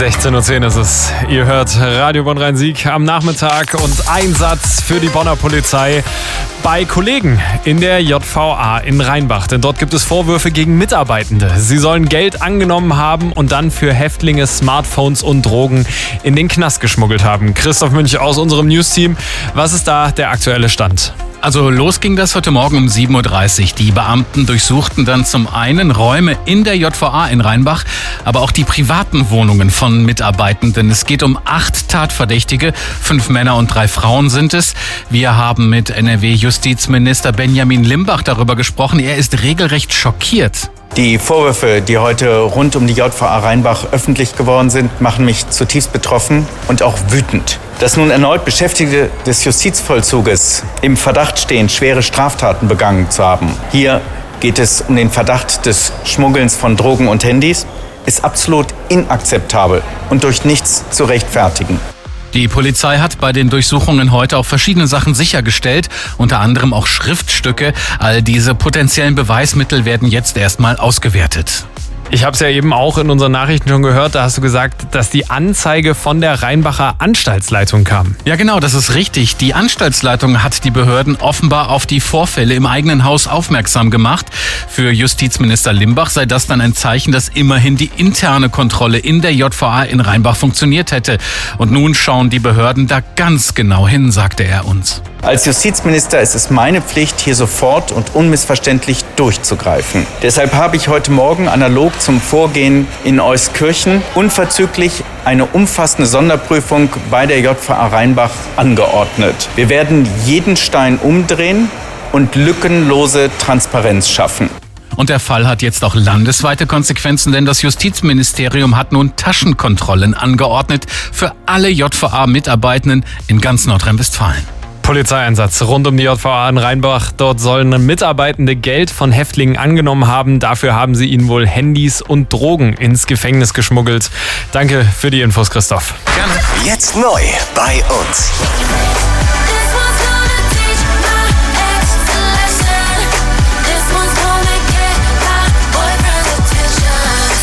16:10 Uhr ist es. Ihr hört Radio Bonn-Rhein-Sieg am Nachmittag und Einsatz für die Bonner Polizei bei Kollegen in der JVA in Rheinbach. Denn dort gibt es Vorwürfe gegen Mitarbeitende. Sie sollen Geld angenommen haben und dann für Häftlinge Smartphones und Drogen in den Knast geschmuggelt haben. Christoph Münch aus unserem News-Team. Was ist da der aktuelle Stand? Also los ging das heute Morgen um 7:30 Uhr. Die Beamten durchsuchten dann zum einen Räume in der JVA in Rheinbach, aber auch die privaten Wohnungen von Mitarbeitenden. Es geht um 8 Tatverdächtige, 5 Männer und 3 Frauen sind es. Wir haben mit NRW-Justizminister Benjamin Limbach darüber gesprochen. Er ist regelrecht schockiert. Die Vorwürfe, die heute rund um die JVA Rheinbach öffentlich geworden sind, machen mich zutiefst betroffen und auch wütend. Dass nun erneut Beschäftigte des Justizvollzuges im Verdacht stehen, schwere Straftaten begangen zu haben. Hier geht es um den Verdacht des Schmuggelns von Drogen und Handys, ist absolut inakzeptabel und durch nichts zu rechtfertigen. Die Polizei hat bei den Durchsuchungen heute auch verschiedene Sachen sichergestellt, unter anderem auch Schriftstücke. All diese potenziellen Beweismittel werden jetzt erstmal ausgewertet. Ich habe es ja eben auch in unseren Nachrichten schon gehört, da hast du gesagt, dass die Anzeige von der Rheinbacher Anstaltsleitung kam. Ja genau, das ist richtig. Die Anstaltsleitung hat die Behörden offenbar auf die Vorfälle im eigenen Haus aufmerksam gemacht. Für Justizminister Limbach sei das dann ein Zeichen, dass immerhin die interne Kontrolle in der JVA in Rheinbach funktioniert hätte. Und nun schauen die Behörden da ganz genau hin, sagte er uns. Als Justizminister ist es meine Pflicht, hier sofort und unmissverständlich durchzugreifen. Deshalb habe ich heute Morgen analog zum Vorgehen in Euskirchen unverzüglich eine umfassende Sonderprüfung bei der JVA Rheinbach angeordnet. Wir werden jeden Stein umdrehen und lückenlose Transparenz schaffen. Und der Fall hat jetzt auch landesweite Konsequenzen, denn das Justizministerium hat nun Taschenkontrollen angeordnet für alle JVA-Mitarbeitenden in ganz Nordrhein-Westfalen. Polizeieinsatz rund um die JVA in Rheinbach. Dort sollen Mitarbeitende Geld von Häftlingen angenommen haben. Dafür haben sie ihnen wohl Handys und Drogen ins Gefängnis geschmuggelt. Danke für die Infos, Christoph. Gerne. Jetzt neu bei uns.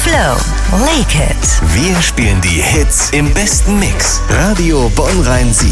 Flow, Lake It. Wir spielen die Hits im besten Mix. Radio Bonn-Rhein-Sieg.